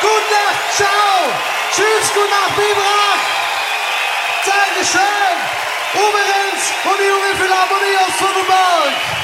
Gute Nacht, ciao. Tschüss, gute Nacht, Biberach. Dankeschön. Uwe Renz und die junge Philharmonie aus Sonnenberg.